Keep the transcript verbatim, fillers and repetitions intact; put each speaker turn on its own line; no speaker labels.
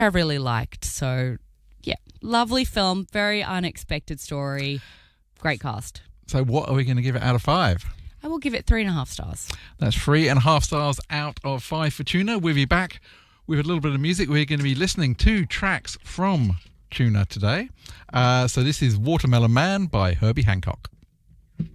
I really liked. So, yeah, lovely film, very unexpected story, great cast.
So what are we going to give it out of five?
I will give it three and a half stars.
That's three and a half stars out of five for Tuna. We'll be back with a little bit of music. We're going to be listening to tracks from Tuna today. Uh, so this is Watermelon Man by Herbie Hancock.